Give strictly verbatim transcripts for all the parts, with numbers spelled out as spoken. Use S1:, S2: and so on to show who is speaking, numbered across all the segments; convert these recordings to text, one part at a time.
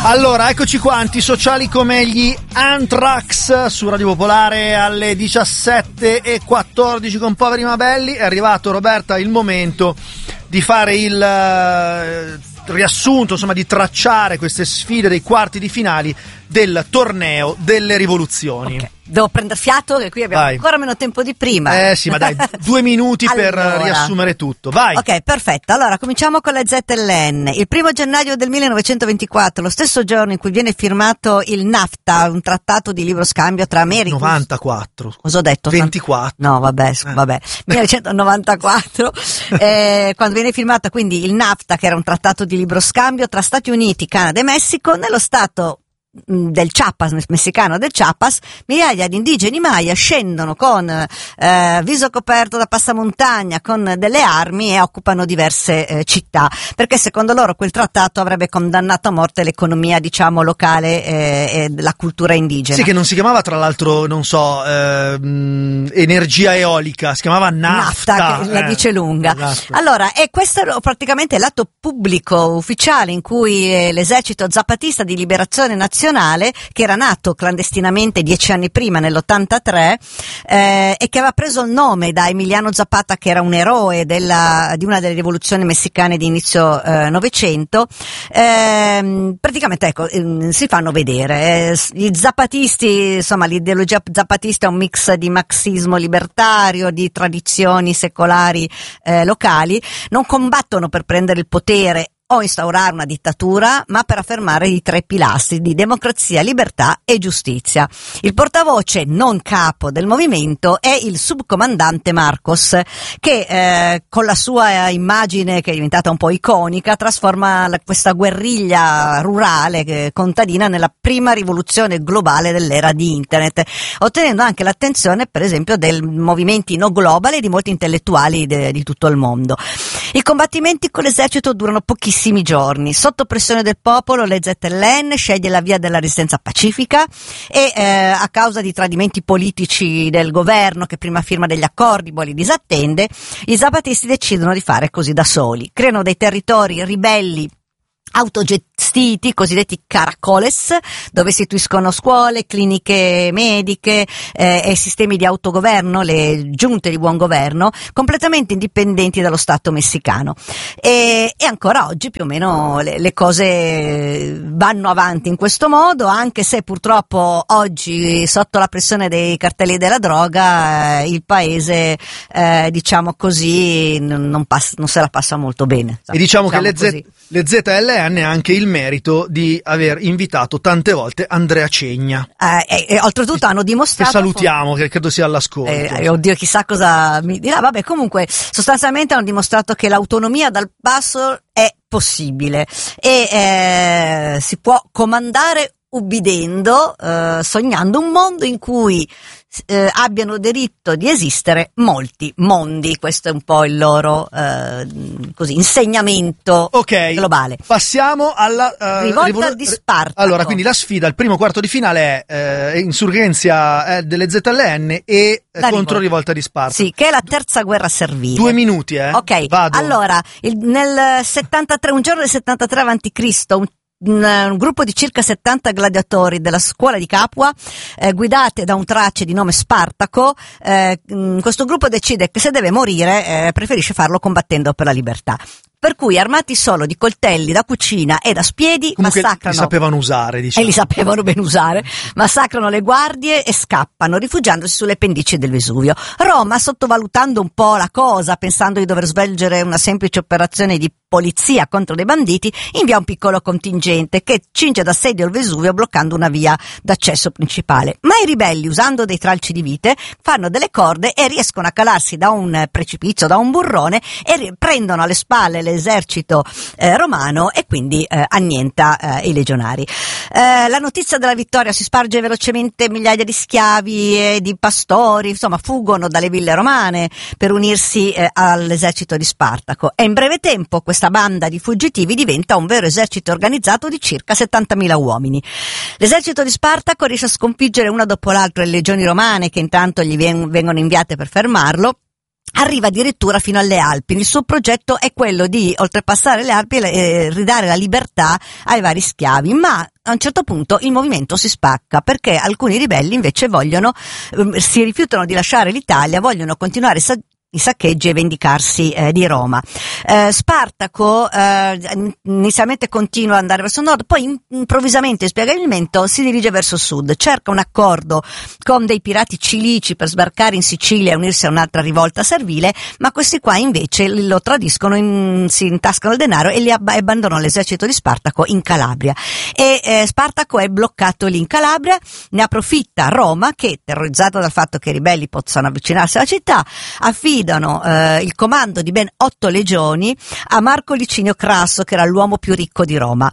S1: Allora, eccoci qua, antisociali come gli Anthrax su Radio Popolare alle diciassette e quattordici con Poveri ma Belli. È arrivato, Roberta, il momento di fare il eh, riassunto, insomma, di tracciare queste sfide dei quarti di finali del torneo delle rivoluzioni.
S2: Okay. Devo prendere fiato, che qui abbiamo Vai. ancora meno tempo di prima.
S1: Eh sì, ma dai, due minuti allora. per riassumere tutto. Vai.
S2: Ok, perfetto. Allora, cominciamo con le Z L N. Il primo gennaio del millenovecentoventiquattro, lo stesso giorno in cui viene firmato il NAFTA, un trattato di libero scambio tra America...
S1: novantaquattro.
S2: Cosa ho detto?
S1: ventiquattro.
S2: No, vabbè, eh. vabbè. millenovecentonovantaquattro, eh, quando viene firmato quindi il NAFTA, che era un trattato di libero scambio tra Stati Uniti, Canada e Messico, nello stato del Chiapas, messicano del Chiapas, migliaia di indigeni Maya scendono con eh, viso coperto da passamontagna, con delle armi e occupano diverse eh, città, perché secondo loro quel trattato avrebbe condannato a morte l'economia, diciamo, locale eh, e la cultura indigena.
S1: Sì, che non si chiamava, tra l'altro, non so, eh, energia eolica, si chiamava NAFTA.
S2: NAFTA, che la
S1: eh,
S2: dice lunga.
S1: Esatto.
S2: Allora, e questo è praticamente l'atto pubblico ufficiale in cui eh, l'esercito zapatista di liberazione nazionale, che era nato clandestinamente dieci anni prima, nell'ottantatré, eh, e che aveva preso il nome da Emiliano Zapata, che era un eroe della, di una delle rivoluzioni messicane di inizio eh, Novecento, eh, praticamente ecco, eh, si fanno vedere. Eh, gli zapatisti, insomma, l'ideologia zapatista è un mix di marxismo libertario, di tradizioni secolari eh, locali, non combattono per prendere il potere o instaurare una dittatura, ma per affermare i tre pilastri di democrazia, libertà e giustizia. Il portavoce non capo del movimento è il subcomandante Marcos, che eh, con la sua immagine, che è diventata un po' iconica, trasforma la, questa guerriglia rurale eh, contadina nella prima rivoluzione globale dell'era di internet, ottenendo anche l'attenzione, per esempio, dei movimenti no global e di molti intellettuali de, di tutto il mondo. I combattimenti con l'esercito durano pochissimi giorni. Sotto pressione del popolo, le Z L N sceglie la via della resistenza pacifica e eh, a causa di tradimenti politici del governo, che prima firma degli accordi poi li disattende, i zapatisti decidono di fare così da soli. Creano dei territori ribelli autogestiti, cosiddetti caracoles, dove si istituiscono scuole, cliniche mediche eh, e sistemi di autogoverno, le giunte di buon governo, completamente indipendenti dallo Stato messicano. E, e ancora oggi più o meno le, le cose vanno avanti in questo modo, anche se purtroppo oggi, sotto la pressione dei cartelli della droga, eh, il paese, eh, diciamo così, non, non, passa, non se la passa molto bene.
S1: E diciamo, diciamo che le,
S2: Z,
S1: le Z L N ha anche il merito di aver invitato tante volte Andrea Cegna,
S2: eh, e, e oltretutto hanno dimostrato,
S1: che salutiamo, che credo sia all'ascolto.
S2: Eh, oddio, chissà cosa mi dirà. Vabbè, comunque sostanzialmente hanno dimostrato che l'autonomia dal basso è possibile e eh, si può comandare ubbidendo, eh, sognando un mondo in cui eh, abbiano diritto di esistere molti mondi. Questo è un po' il loro eh, così insegnamento
S1: okay,
S2: globale.
S1: Passiamo alla uh,
S2: rivolta
S1: rivol-
S2: di Spartaco.
S1: Allora, quindi la sfida, il primo quarto di finale è eh, insurgenza eh, delle Z L N e eh, contro rivolta di Spartaco.
S2: Sì, che è la terza guerra servile.
S1: Due minuti, eh.
S2: Ok,
S1: vado.
S2: Allora, il, nel settantatré, un giorno del settantatré avanti Cristo, un Un, un gruppo di circa settanta gladiatori della scuola di Capua, eh, guidate da un trace di nome Spartaco, eh, questo gruppo decide che se deve morire eh, preferisce farlo combattendo per la libertà. Per cui, armati solo di coltelli da cucina e da spiedi,
S1: comunque
S2: massacrano.
S1: Li sapevano usare, diciamo.
S2: E li sapevano ben usare. Massacrano le guardie e scappano, rifugiandosi sulle pendici del Vesuvio. Roma, sottovalutando un po' la cosa, pensando di dover svolgere una semplice operazione di polizia contro dei banditi, invia un piccolo contingente che cinge d'assedio il Vesuvio, bloccando una via d'accesso principale. Ma i ribelli, usando dei tralci di vite, fanno delle corde e riescono a calarsi da un precipizio, da un burrone, e prendono alle spalle l'esercito eh, romano e quindi eh, annienta eh, i legionari. Eh, la notizia della vittoria si sparge velocemente, migliaia di schiavi e di pastori, insomma, fuggono dalle ville romane per unirsi eh, all'esercito di Spartaco, e in breve tempo questa banda di fuggitivi diventa un vero esercito organizzato di circa settantamila uomini. L'esercito di Spartaco riesce a sconfiggere una dopo l'altra le legioni romane, che intanto gli vengono inviate per fermarlo. Arriva addirittura fino alle Alpi. Il suo progetto è quello di oltrepassare le Alpi e ridare la libertà ai vari schiavi, ma a un certo punto il movimento si spacca, perché alcuni ribelli invece vogliono, eh, si rifiutano di lasciare l'Italia, vogliono continuare sa- i saccheggi e vendicarsi eh, di Roma. Eh, Spartaco eh, inizialmente continua ad andare verso nord, poi in, improvvisamente, inspiegabilmente, si dirige verso sud, cerca un accordo con dei pirati cilici per sbarcare in Sicilia e unirsi a un'altra rivolta servile, ma questi qua invece lo tradiscono, in, si intascano il denaro e li ab- abbandonano l'esercito di Spartaco in Calabria. E eh, Spartaco è bloccato lì in Calabria, ne approfitta Roma, che, terrorizzata dal fatto che i ribelli possano avvicinarsi alla città, affida Eh, il comando di ben otto legioni a Marco Licinio Crasso, che era l'uomo più ricco di Roma.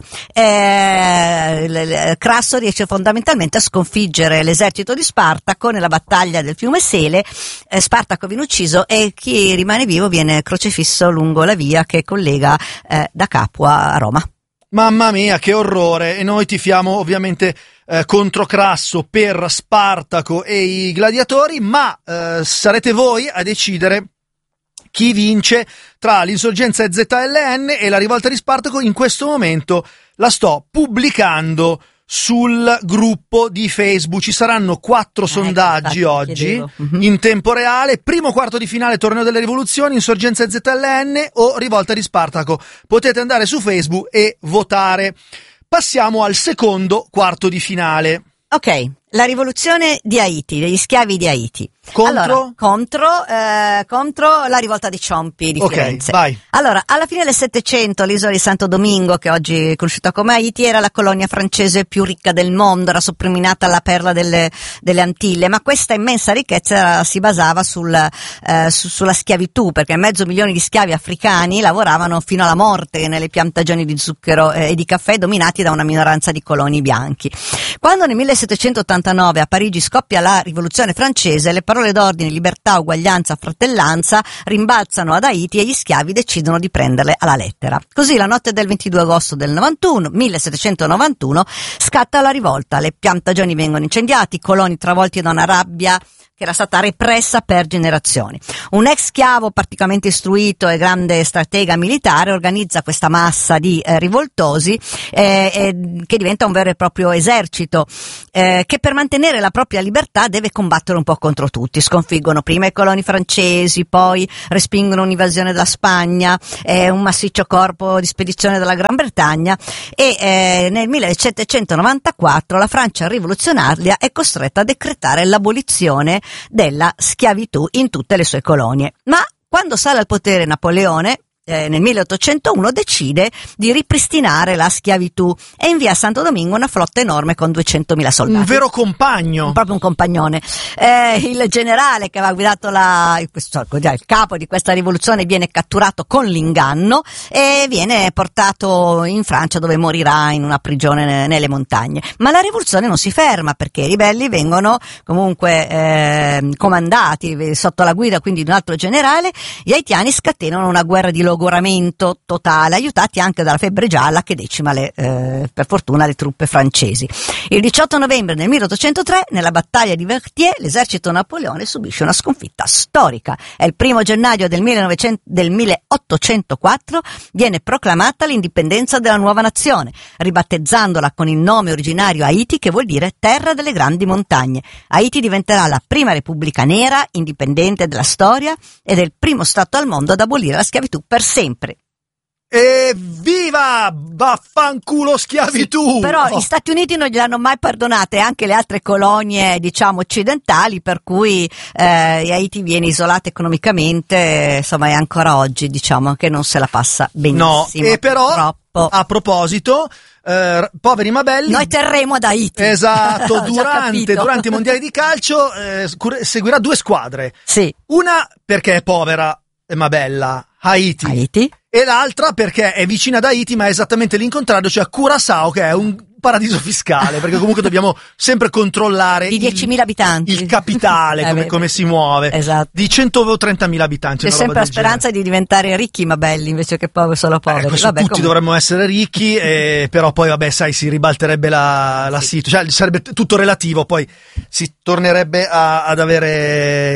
S2: Eh, l- l- Crasso riesce fondamentalmente a sconfiggere l'esercito di Spartaco nella battaglia del fiume Sele. eh, Spartaco viene ucciso e chi rimane vivo viene crocefisso lungo la via che collega eh, da Capua a Roma.
S1: Mamma mia, che orrore! E noi tifiamo ovviamente eh, contro Crasso per Spartaco e i gladiatori, ma eh, sarete voi a decidere chi vince tra l'insorgenza Z L N e la rivolta di Spartaco. In questo momento la sto pubblicando sul gruppo di Facebook. Ci saranno quattro eh, sondaggi infatti, oggi uh-huh. in tempo reale: primo quarto di finale torneo delle rivoluzioni, insorgenza Z L N o rivolta di Spartaco. Potete andare su Facebook e votare. Passiamo al secondo quarto di finale.
S2: Ok, la rivoluzione di Haiti, degli schiavi di Haiti.
S1: Contro?
S2: Allora, contro, eh, contro la rivolta di Ciompi di
S1: okay,
S2: Firenze.
S1: Vai.
S2: Allora, alla fine del Settecento, l'isola di Santo Domingo, che oggi è conosciuta come Haiti, era la colonia francese più ricca del mondo, era soprannominata la perla delle, delle Antille, ma questa immensa ricchezza si basava sul, eh, su, sulla schiavitù, perché mezzo milione di schiavi africani lavoravano fino alla morte nelle piantagioni di zucchero eh, e di caffè dominati da una minoranza di coloni bianchi. Quando nel millesettecentottantanove a Parigi scoppia la rivoluzione francese, le parole d'ordine libertà, uguaglianza, fratellanza rimbalzano ad Haiti e gli schiavi decidono di prenderle alla lettera. Così la notte del ventidue agosto del novantuno, millesettecentonovantuno scatta la rivolta, le piantagioni vengono incendiate, i coloni travolti da una rabbia che era stata repressa per generazioni. Un ex schiavo particolarmente istruito e grande stratega militare organizza questa massa di eh, rivoltosi eh, eh, che diventa un vero e proprio esercito eh, che per mantenere la propria libertà deve combattere un po' contro tutti. Sconfiggono prima i coloni francesi, poi respingono un'invasione della Spagna, eh, un massiccio corpo di spedizione della Gran Bretagna e eh, nel millesettecentonovantaquattro la Francia rivoluzionaria è costretta a decretare l'abolizione della schiavitù in tutte le sue colonie. Ma quando sale al potere Napoleone, eh, nel milleottocentouno decide di ripristinare la schiavitù e invia a Santo Domingo una flotta enorme con duecentomila soldati.
S1: Un vero compagno.
S2: Proprio un compagnone. Eh, il generale che aveva guidato la, questo, il capo di questa rivoluzione viene catturato con l'inganno e viene portato in Francia, dove morirà in una prigione nelle montagne. Ma la rivoluzione non si ferma, perché i ribelli vengono comunque eh, comandati sotto la guida quindi di un altro generale. Gli haitiani scatenano una guerra di logoramento totale, aiutati anche dalla febbre gialla che decima le, eh, per fortuna le truppe francesi. Il diciotto novembre del milleottocentotre, nella battaglia di Vertier, l'esercito Napoleone subisce una sconfitta storica. È il primo gennaio del, millenovecento, del milleottocentoquattro viene proclamata l'indipendenza della nuova nazione, ribattezzandola con il nome originario Haiti, che vuol dire terra delle grandi montagne. Haiti diventerà la prima repubblica nera, indipendente della storia, ed è il primo stato al mondo ad abolire la schiavitù per sempre.
S1: Evviva! Vaffanculo schiavitù!
S2: Sì, però oh. Gli Stati Uniti non gliel'hanno mai perdonate, anche le altre colonie, diciamo, occidentali, per cui eh, Haiti viene isolata economicamente, insomma, è ancora oggi, diciamo, che non se la passa benissimo.
S1: No, e però, purtroppo. A proposito, eh, poveri ma belli,
S2: noi terremo ad Haiti.
S1: Esatto, durante, durante i mondiali di calcio eh, seguirà due squadre.
S2: Sì.
S1: Una perché è povera ma bella, Haiti.
S2: Haiti.
S1: E l'altra perché è vicina ad Haiti, ma è esattamente l'incontrario, cioè Curaçao, che è un paradiso fiscale, perché comunque dobbiamo sempre controllare
S2: di diecimila abitanti
S1: il capitale, come, come si muove.
S2: Esatto.
S1: Di centotrentamila abitanti.
S2: C'è sempre la speranza genere. Di diventare ricchi ma belli invece che poveri, solo poveri.
S1: Eh,
S2: vabbè,
S1: tutti
S2: comunque.
S1: dovremmo essere ricchi, eh, però poi vabbè, sai, si ribalterebbe la, la sì. situazione, cioè sarebbe tutto relativo, poi si tornerebbe a, ad avere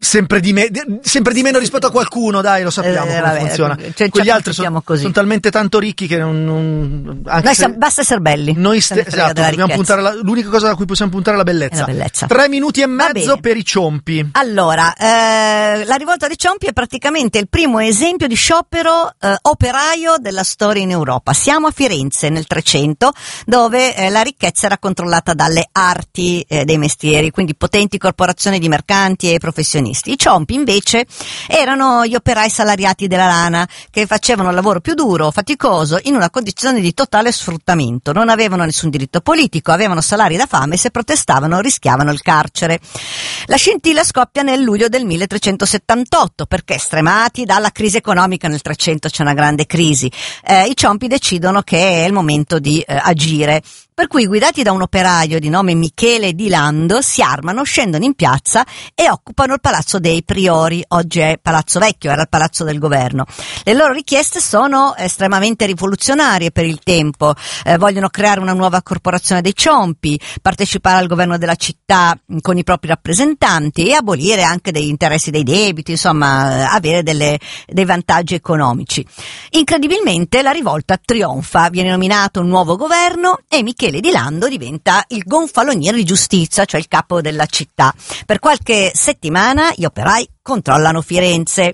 S1: sempre di, me- sempre di meno rispetto a qualcuno, dai, lo sappiamo
S2: eh,
S1: come
S2: vabbè,
S1: funziona.
S2: Cioè,
S1: quegli altri sono, sono talmente tanto ricchi che non, non anche
S2: noi
S1: se
S2: siamo, basta essere belli.
S1: Noi ste- esatto, dobbiamo puntare la, l'unica cosa da cui possiamo puntare è la bellezza.
S2: È la bellezza.
S1: Tre minuti e mezzo per i ciompi.
S2: Allora, eh, la rivolta dei ciompi è praticamente il primo esempio di sciopero eh, operaio della storia in Europa. Siamo a Firenze nel trecento, dove eh, la ricchezza era controllata dalle arti eh, dei mestieri, quindi potenti corporazioni di mercanti e professionisti. I ciompi invece erano gli operai salariati della lana, che facevano il lavoro più duro, faticoso, in una condizione di totale sfruttamento. Non avevano nessun diritto politico, avevano salari da fame e se protestavano rischiavano il carcere. La scintilla scoppia nel luglio del milletrecentosettantotto, perché stremati dalla crisi economica, nel trecento c'è una grande crisi, eh, i ciompi decidono che è il momento di eh, agire. Per cui, guidati da un operaio di nome Michele Di Lando, si armano, scendono in piazza e occupano il Palazzo dei Priori. Oggi è Palazzo Vecchio, era il palazzo del governo. Le loro richieste sono estremamente rivoluzionarie per il tempo. Eh, vogliono creare una nuova corporazione dei ciompi, partecipare al governo della città con i propri rappresentanti e abolire anche degli interessi dei debiti, insomma, avere delle, dei vantaggi economici. Incredibilmente la rivolta trionfa, viene nominato un nuovo governo e Michele Di Lando diventa il gonfaloniere di giustizia, cioè il capo della città. Per qualche settimana gli operai controllano Firenze,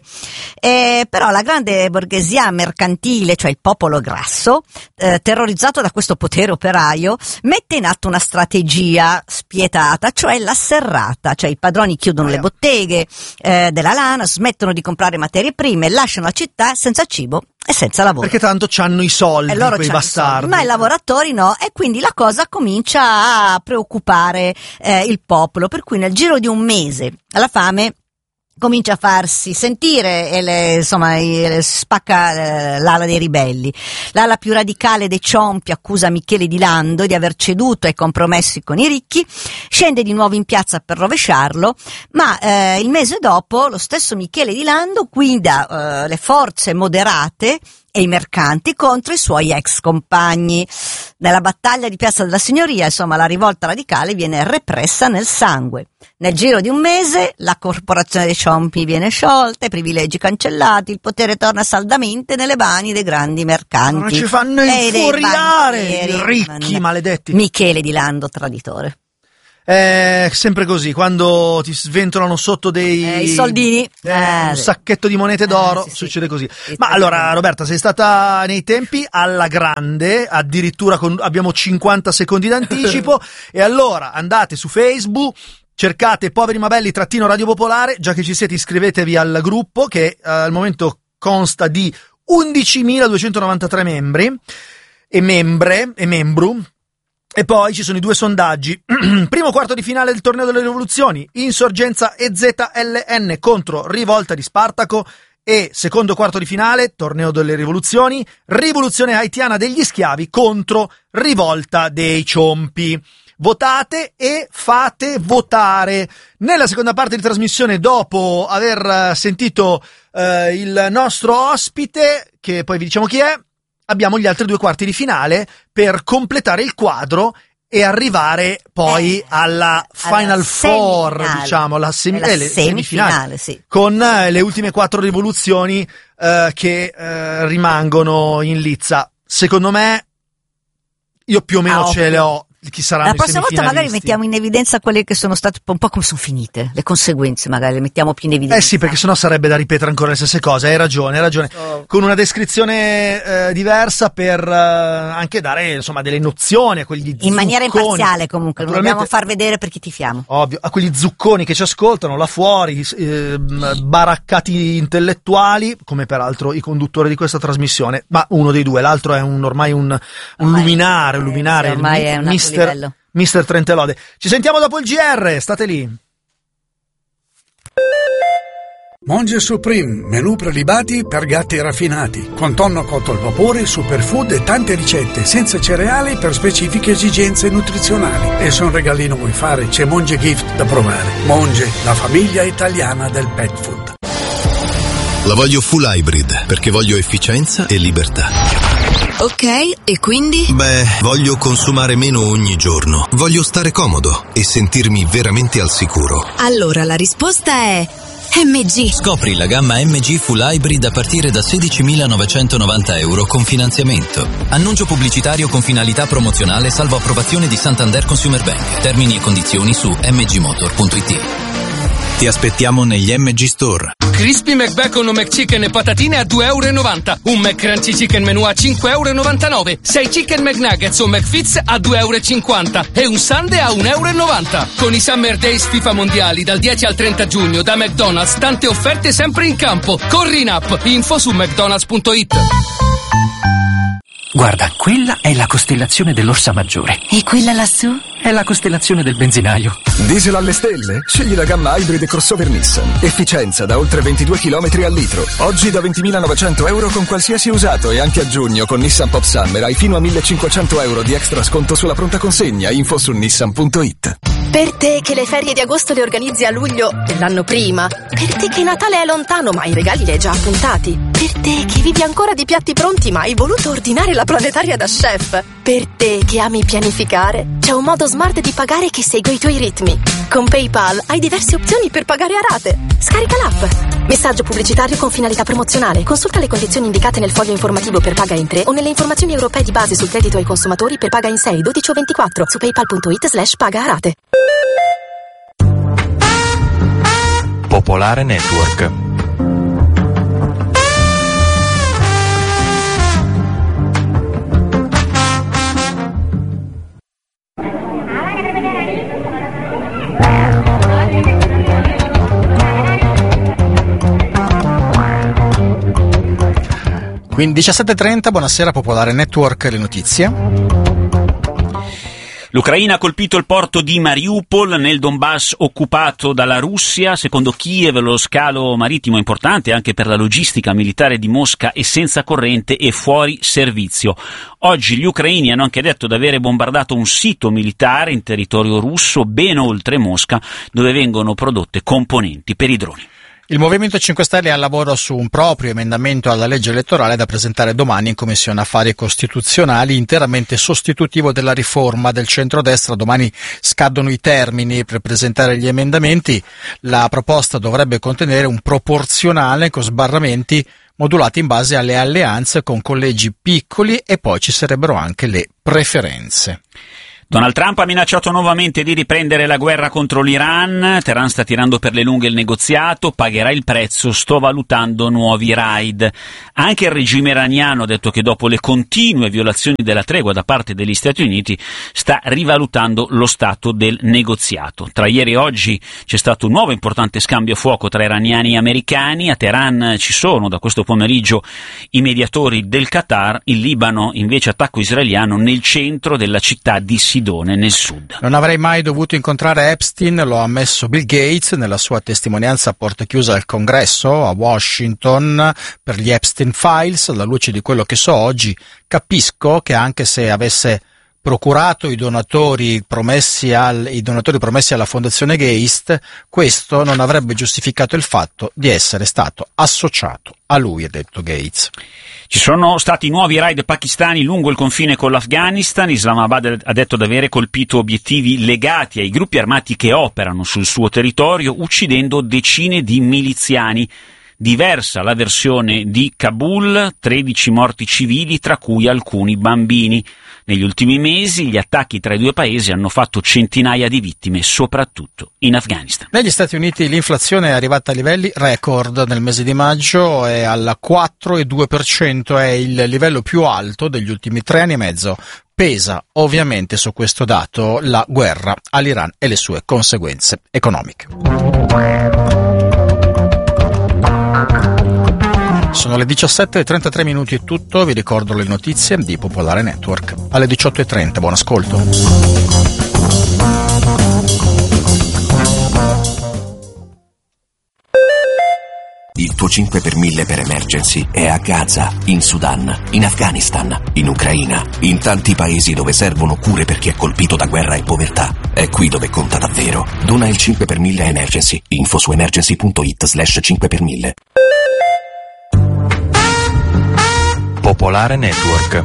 S2: eh, però la grande borghesia mercantile, cioè il popolo grasso, eh, terrorizzato da questo potere operaio, mette in atto una strategia spietata, cioè la serrata, cioè i padroni chiudono le botteghe eh, della lana, smettono di comprare materie prime, lasciano la città senza cibo e senza lavoro.
S1: Perché tanto c'hanno i soldi,
S2: loro
S1: quei bastardi.
S2: Ma i lavoratori no, e quindi la cosa comincia a preoccupare eh, il popolo, per cui nel giro di un mese la fame comincia a farsi sentire e le, insomma le spacca eh, l'ala dei ribelli. L'ala più radicale dei ciompi accusa Michele Di Lando di aver ceduto ai compromessi con i ricchi, scende di nuovo in piazza per rovesciarlo, ma eh, il mese dopo lo stesso Michele Di Lando guida eh, le forze moderate e i mercanti contro i suoi ex compagni. Nella battaglia di Piazza della Signoria, insomma, la rivolta radicale viene repressa nel sangue. Nel giro di un mese la corporazione dei ciompi viene sciolta, i privilegi cancellati, il potere torna saldamente nelle mani dei grandi mercanti.
S1: Non ci fanno infuriare i ricchi maledetti.
S2: Michele Di Lando traditore.
S1: È sempre così, quando ti sventolano sotto dei
S2: eh, i soldini,
S1: eh,
S2: eh,
S1: un sacchetto di monete d'oro,
S2: eh, sì,
S1: succede
S2: sì.
S1: così.
S2: Sì,
S1: Ma
S2: sì,
S1: allora,
S2: sì.
S1: Roberta, sei stata nei tempi alla grande, addirittura con, abbiamo cinquanta secondi d'anticipo. E allora andate su Facebook, cercate Poveri ma Belli trattino Radio Popolare, già che ci siete iscrivetevi al gruppo che eh, al momento consta di undicimiladuecentonovantatré membri e membre e membru. E poi ci sono i due sondaggi. Primo quarto di finale del torneo delle rivoluzioni, Insorgenza e Z L N contro Rivolta di Spartaco, e secondo quarto di finale, torneo delle rivoluzioni, Rivoluzione haitiana degli schiavi contro Rivolta dei ciompi. Votate e fate votare. Nella seconda parte di trasmissione, dopo aver sentito eh, il nostro ospite, che poi vi diciamo chi è, abbiamo gli altri due quarti di finale per completare il quadro e arrivare poi
S2: eh,
S1: alla Final
S2: alla
S1: Four,
S2: semifinale.
S1: diciamo, la semi-
S2: la
S1: eh, le
S2: semifinale,
S1: semifinali,
S2: sì.
S1: con eh, le ultime quattro rivoluzioni eh, che eh, rimangono in lizza. Secondo me, io più o meno
S2: ah,
S1: ce le ho. Chi saranno
S2: la prossima
S1: i
S2: volta magari
S1: semifinalisti.
S2: mettiamo in evidenza quelle che sono state un po' come sono finite, le conseguenze magari le mettiamo più in evidenza.
S1: Eh sì, perché sennò sarebbe da ripetere ancora le stesse cose. Hai ragione, hai ragione.
S2: Oh.
S1: Con una descrizione eh, diversa per eh, anche dare insomma delle nozioni a quegli zucconi.
S2: In maniera imparziale comunque, non
S1: Naturalmente,
S2: dobbiamo far vedere per chi tifiamo.
S1: Ovvio, a quegli zucconi che ci ascoltano là fuori, eh, baraccati intellettuali, come peraltro i conduttori di questa trasmissione, ma uno dei due, l'altro è un ormai un, un
S2: Ormai,
S1: luminare, un
S2: eh,
S1: luminare,
S2: sì, ormai
S1: il
S2: è un altro
S1: mister,
S2: livello.
S1: mister Trentelode. Ci sentiamo dopo il G R, state lì.
S3: Monge Supreme, menù prelibati per gatti raffinati, con tonno cotto al vapore, superfood e tante ricette senza cereali per specifiche esigenze nutrizionali. E se un regalino vuoi fare, c'è Monge Gift da provare. Monge, la famiglia italiana del pet food.
S4: La voglio full hybrid perché voglio efficienza e libertà.
S5: Ok, e quindi?
S4: Beh, voglio consumare meno ogni giorno. Voglio stare comodo e sentirmi veramente al sicuro.
S5: Allora la risposta è M G.
S6: Scopri la gamma M G Full Hybrid a partire da sedicimilanovecentovananta euro con finanziamento. Annuncio pubblicitario con finalità promozionale salvo approvazione di Santander Consumer Bank. Termini e condizioni su m g motor punto i t.
S4: Ti aspettiamo negli M G Store.
S7: Crispy McBacon o McChicken e patatine a due euro e novanta. Un McCrunchy Chicken Menù a cinque euro e novantanove. sei Chicken McNuggets o McFits a due euro e cinquanta. E un sundae a un euro e novanta. Con i Summer Days FIFA Mondiali dal dieci al trenta giugno da McDonald's, tante offerte sempre in campo. Corri in app. Info su mcdonalds punto it.
S8: Guarda, quella è la costellazione dell'Orsa Maggiore.
S5: E quella lassù?
S8: È la costellazione del benzinaio.
S9: Diesel alle stelle? Scegli la gamma Hybrid crossover Nissan. Efficienza da oltre ventidue chilometri al litro. Oggi da ventimilanovecento euro con qualsiasi usato e anche a giugno con Nissan Pop Summer hai fino a millecinquecento euro di extra sconto sulla pronta consegna. Info su nissan punto it.
S10: Per te che le ferie di agosto le organizzi a luglio dell'anno prima. Per te che Natale è lontano ma i regali li hai già appuntati. Per te che vivi ancora di piatti pronti ma hai voluto ordinare la planetaria da chef. Per te che ami pianificare, c'è un modo smart di pagare che segue i tuoi ritmi. Con PayPal hai diverse opzioni per pagare a rate. Scarica l'app. Messaggio pubblicitario con finalità promozionale. Consulta le condizioni indicate nel foglio informativo per paga in tre o nelle informazioni europee di base sul credito ai consumatori per paga in sei, dodici o ventiquattro su paypal punto it slash paga a rate.
S11: Popolare Network.
S1: Quindi diciassette e trenta, buonasera Popolare Network, le notizie.
S12: L'Ucraina ha colpito il porto di Mariupol nel Donbass occupato dalla Russia. Secondo Kiev lo scalo marittimo è importante anche per la logistica militare di Mosca e senza corrente e fuori servizio. Oggi gli ucraini hanno anche detto di avere bombardato un sito militare in territorio russo ben oltre Mosca dove vengono prodotte componenti per i droni.
S1: Il Movimento cinque Stelle è al lavoro su un proprio emendamento alla legge elettorale da presentare domani in Commissione Affari Costituzionali, interamente sostitutivo della riforma del centrodestra. Domani scadono i termini per presentare gli emendamenti. La proposta dovrebbe contenere un proporzionale con sbarramenti modulati in base alle alleanze con collegi piccoli e poi ci sarebbero anche le preferenze.
S12: Donald Trump ha minacciato nuovamente di riprendere la guerra contro l'Iran. Teheran sta tirando per le lunghe il negoziato, pagherà il prezzo, sto valutando nuovi raid. Anche il regime iraniano ha detto che dopo le continue violazioni della tregua da parte degli Stati Uniti sta rivalutando lo stato del negoziato. Tra ieri e oggi c'è stato un nuovo importante scambio a fuoco tra iraniani e americani. A Teheran ci sono da questo pomeriggio i mediatori del Qatar. Il Libano invece attacco israeliano nel centro della città di Sidone nel sud.
S1: Non avrei mai dovuto incontrare Epstein, lo ha ammesso Bill Gates nella sua testimonianza a porte chiuse al Congresso a Washington per gli Epstein Files. Alla luce di quello che so oggi capisco che anche se avesse procurato i donatori promessi al, i donatori promessi alla fondazione Geist, questo non avrebbe giustificato il fatto di essere stato associato a lui, ha detto Gates.
S12: Ci sono stati nuovi raid pakistani lungo il confine con l'Afghanistan. Islamabad ha detto di avere colpito obiettivi legati ai gruppi armati che operano sul suo territorio, uccidendo decine di miliziani. Diversa la versione di Kabul, tredici morti civili, tra cui alcuni bambini. Negli ultimi mesi gli attacchi tra i due paesi hanno fatto centinaia di vittime, soprattutto in Afghanistan.
S1: Negli Stati Uniti l'inflazione è arrivata a livelli record nel mese di maggio, è al quattro virgola due per cento, è il livello più alto degli ultimi tre anni e mezzo. Pesa ovviamente su questo dato la guerra all'Iran e le sue conseguenze economiche. Sono le diciassette e trentatré minuti e tutto, vi ricordo le notizie di Popolare Network. Alle diciotto e trenta, buon ascolto.
S13: Il tuo cinque per mille per emergency è a Gaza, in Sudan, in Afghanistan, in Ucraina, in tanti paesi dove servono cure per chi è colpito da guerra e povertà. È qui dove conta davvero. Dona il cinque per mille a emergency. Info su emergency punto it slash cinque per mille.
S11: Popolare Network.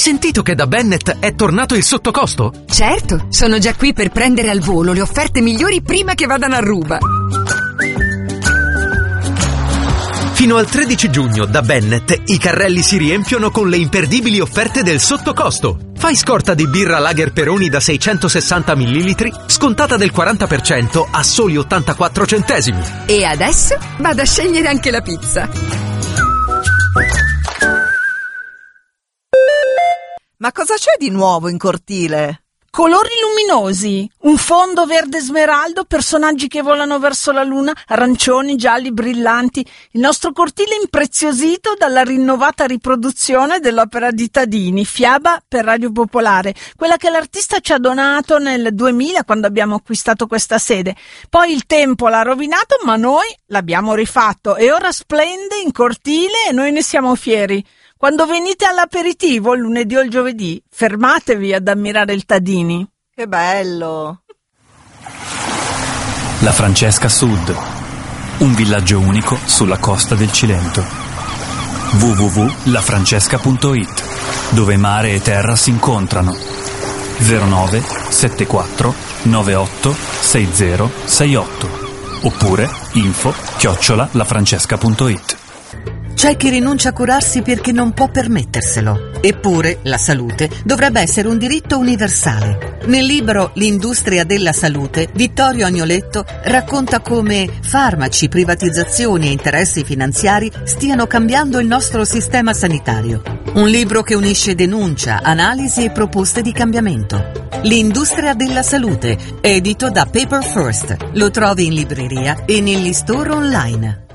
S14: sentito che da Bennett è tornato il sottocosto?
S15: Certo, sono già qui per prendere al volo le offerte migliori prima che vadano a ruba.
S14: Fino al tredici giugno da Bennett i carrelli si riempiono con le imperdibili offerte del sottocosto. Fai scorta di birra Lager Peroni da seicentosessanta millilitri, scontata del quaranta per cento a soli ottantaquattro centesimi.
S15: E adesso vado a scegliere anche la pizza.
S2: Ma cosa c'è di nuovo in cortile?
S16: Colori luminosi, un fondo verde smeraldo, personaggi che volano verso la luna, arancioni, gialli, brillanti. Il nostro cortile impreziosito dalla rinnovata riproduzione dell'opera di Tadini, Fiaba per Radio Popolare, quella che l'artista ci ha donato nel duemila quando abbiamo acquistato questa sede. Poi il tempo l'ha rovinato, ma noi l'abbiamo rifatto e ora splende in cortile e noi ne siamo fieri. Quando venite all'aperitivo, il lunedì o il giovedì, fermatevi ad ammirare il Tadini.
S2: Che bello!
S11: La Francesca Sud, un villaggio unico sulla costa del Cilento. w w w punto la francesca punto i t, dove mare e terra si incontrano. zero nove sette quattro nove otto sei zero sei otto oppure info chiocciola lafrancesca punto i t.
S17: C'è chi rinuncia a curarsi perché non può permetterselo. Eppure la salute dovrebbe essere un diritto universale. Nel libro L'industria della salute, Vittorio Agnoletto racconta come farmaci, privatizzazioni e interessi finanziari stiano cambiando il nostro sistema sanitario. Un libro che unisce denuncia, analisi e proposte di cambiamento. L'industria della salute, edito da Paper First. Lo trovi in libreria e negli store online.